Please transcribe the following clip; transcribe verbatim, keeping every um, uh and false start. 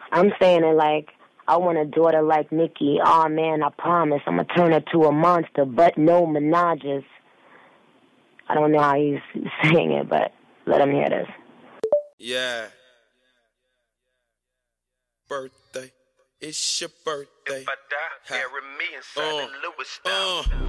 I'm saying it like, I want a daughter like Nicki. Oh man, I promise I'm gonna turn her to a monster, but no menages. I don't know how he's saying it, but let him hear this. Yeah. Birthday. It's your birthday. If I die, bury me inside Uh, the Lewis style. uh.